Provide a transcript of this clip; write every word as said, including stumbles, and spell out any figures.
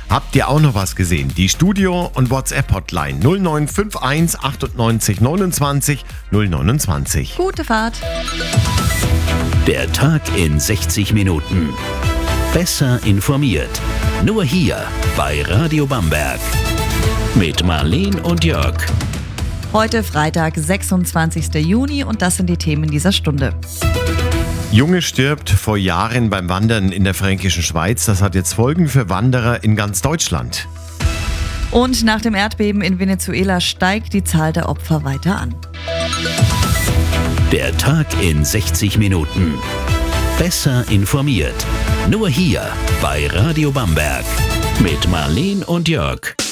Habt ihr auch noch was gesehen? Die Studio- und WhatsApp-Hotline null neun fünf eins achtundneunzig neunundzwanzig null neunundzwanzig. Gute Fahrt. Der Tag in sechzig Minuten. Besser informiert. Nur hier bei Radio Bamberg. Mit Marleen und Jörg. Heute Freitag, sechsundzwanzigster Juni und das sind die Themen dieser Stunde. Junge stirbt vor Jahren beim Wandern in der fränkischen Schweiz. Das hat jetzt Folgen für Wanderer in ganz Deutschland. Und nach dem Erdbeben in Venezuela steigt die Zahl der Opfer weiter an. Der Tag in sechzig Minuten. Besser informiert. Nur hier bei Radio Bamberg. Mit Marleen und Jörg.